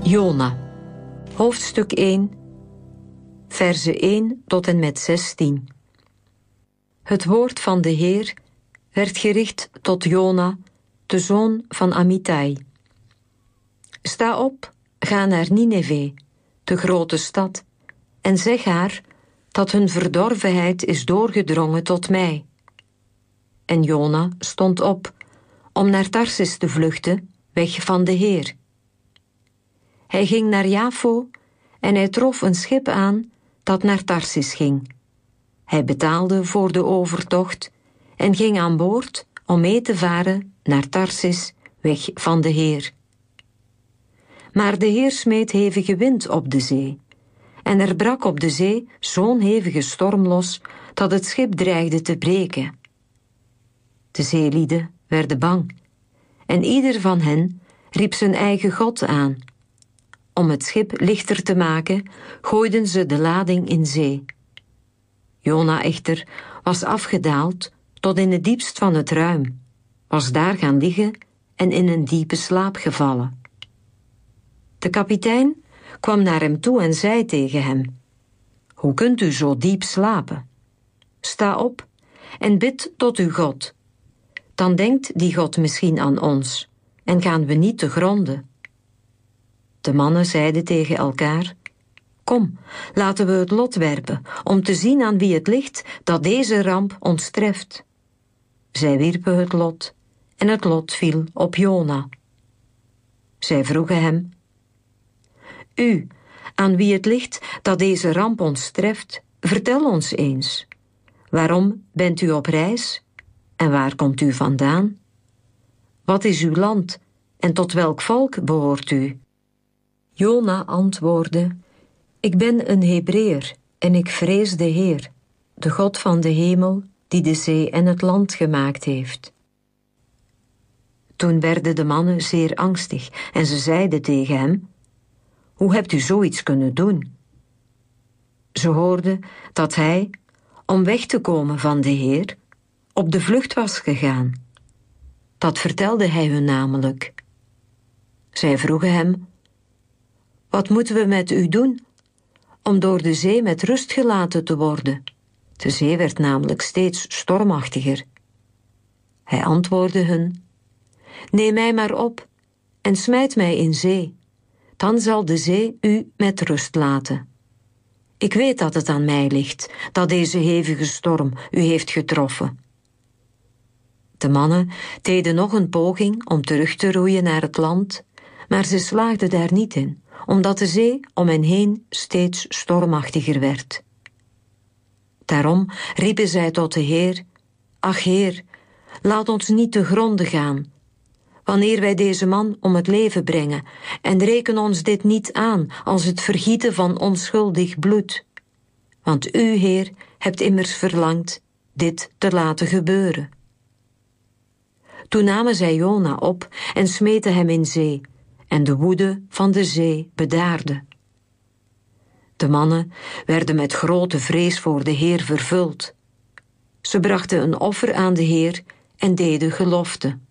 Jona, hoofdstuk 1, verzen 1 tot en met 16. Het woord van de Heer werd gericht tot Jona, de zoon van Amittai. Sta op, ga naar Nineve, de grote stad, en zeg haar dat hun verdorvenheid is doorgedrongen tot mij. En Jona stond op om naar Tarsis te vluchten, weg van de Heer. Hij ging naar Jafo en hij trof een schip aan dat naar Tarsis ging. Hij betaalde voor de overtocht en ging aan boord om mee te varen naar Tarsis, weg van de Heer. Maar de Heer smeet hevige wind op de zee, en er brak op de zee zo'n hevige storm los dat het schip dreigde te breken. De zeelieden werden bang, en ieder van hen riep zijn eigen god aan. Om het schip lichter te maken, gooiden ze de lading in zee. Jona echter was afgedaald tot in het diepst van het ruim, was daar gaan liggen en in een diepe slaap gevallen. De kapitein kwam naar hem toe en zei tegen hem: Hoe kunt u zo diep slapen? Sta op en bid tot uw God. Dan denkt die God misschien aan ons en gaan we niet te gronden. De mannen zeiden tegen elkaar: Kom, laten we het lot werpen, om te zien aan wie het ligt dat deze ramp ons treft. Zij wierpen het lot, en het lot viel op Jona. Zij vroegen hem: U, aan wie het ligt dat deze ramp ons treft, vertel ons eens. Waarom bent u op reis? En waar komt u vandaan? Wat is uw land, en tot welk volk behoort u? Jona antwoordde: Ik ben een Hebreeër en ik vrees de Heer, de God van de hemel, die de zee en het land gemaakt heeft. Toen werden de mannen zeer angstig en ze zeiden tegen hem: Hoe hebt u zoiets kunnen doen? Ze hoorden dat hij, om weg te komen van de Heer, op de vlucht was gegaan. Dat vertelde hij hun namelijk. Zij vroegen hem: Wat moeten we met u doen, om door de zee met rust gelaten te worden? De zee werd namelijk steeds stormachtiger. Hij antwoordde hun: Neem mij maar op en smijt mij in zee, dan zal de zee u met rust laten. Ik weet dat het aan mij ligt, dat deze hevige storm u heeft getroffen. De mannen deden nog een poging om terug te roeien naar het land, maar ze slaagden daar niet in, omdat de zee om hen heen steeds stormachtiger werd. Daarom riepen zij tot de Heer: Ach Heer, laat ons niet te gronde gaan, wanneer wij deze man om het leven brengen, en reken ons dit niet aan als het vergieten van onschuldig bloed. Want u, Heer, hebt immers verlangd dit te laten gebeuren. Toen namen zij Jona op en smeten hem in zee, en de woede van de zee bedaarde. De mannen werden met grote vrees voor de Heer vervuld. Ze brachten een offer aan de Heer en deden gelofte.